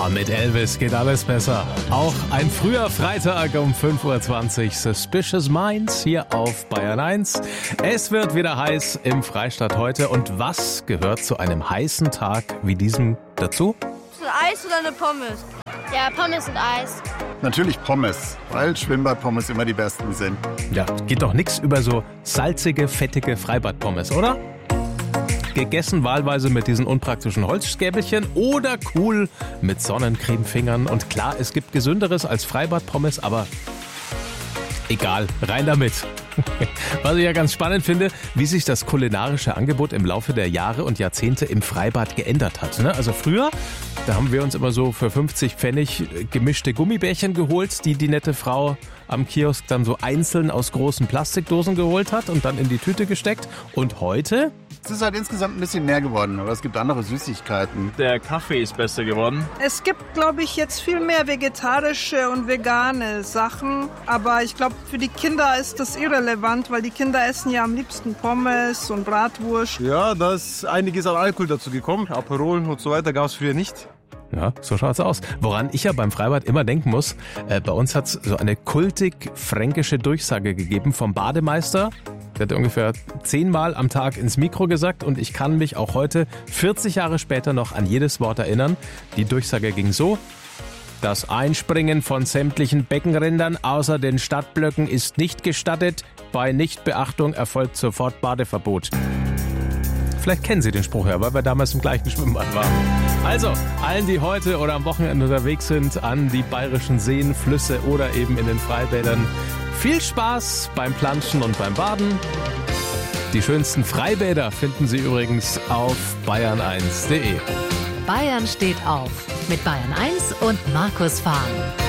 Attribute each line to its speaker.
Speaker 1: mit Elvis geht alles besser. Auch ein früher Freitag um 5.20 Uhr. Suspicious Minds hier auf Bayern 1. Es wird wieder heiß im Freistaat heute. Und was gehört zu einem heißen Tag wie diesem dazu?
Speaker 2: Ein Eis oder eine Pommes?
Speaker 3: Ja, Pommes und Eis.
Speaker 4: Natürlich Pommes, weil Schwimmbadpommes immer die besten sind.
Speaker 1: Ja, geht doch nichts über so salzige, fettige Freibadpommes, oder? Gegessen wahlweise mit diesen unpraktischen Holzstäbelchen oder cool mit Sonnencremefingern. Und klar, es gibt Gesünderes als Freibadpommes, aber egal, rein damit. Was ich ja ganz spannend finde, wie sich das kulinarische Angebot im Laufe der Jahre und Jahrzehnte im Freibad geändert hat. Also früher, da haben wir uns immer so für 50 Pfennig gemischte Gummibärchen geholt, die nette Frau am Kiosk dann so einzeln aus großen Plastikdosen geholt hat und dann in die Tüte gesteckt. Und heute?
Speaker 4: Es ist halt insgesamt ein bisschen mehr geworden, aber es gibt andere Süßigkeiten.
Speaker 5: Der Kaffee ist besser geworden.
Speaker 6: Es gibt, glaube ich, jetzt viel mehr vegetarische und vegane Sachen. Aber ich glaube, für die Kinder ist das irrelevant, weil die Kinder essen ja am liebsten Pommes und Bratwurst.
Speaker 5: Ja, da ist einiges an Alkohol dazu gekommen. Aperol und so weiter gab es früher nicht.
Speaker 1: Ja, so schaut's aus. Woran ich ja beim Freibad immer denken muss, bei uns hat's so eine kultig fränkische Durchsage gegeben vom Bademeister. Der hat ungefähr 10-mal am Tag ins Mikro gesagt und ich kann mich auch heute, 40 Jahre später, noch an jedes Wort erinnern. Die Durchsage ging so: Das Einspringen von sämtlichen Beckenrändern außer den Stadtblöcken ist nicht gestattet. Bei Nichtbeachtung erfolgt sofort Badeverbot. Vielleicht kennen Sie den Spruch ja, weil wir damals im gleichen Schwimmbad waren. Also, allen, die heute oder am Wochenende unterwegs sind, an die bayerischen Seen, Flüsse oder eben in den Freibädern, viel Spaß beim Planschen und beim Baden. Die schönsten Freibäder finden Sie übrigens auf bayern1.de.
Speaker 7: Bayern steht auf mit Bayern 1 und Markus Fahren.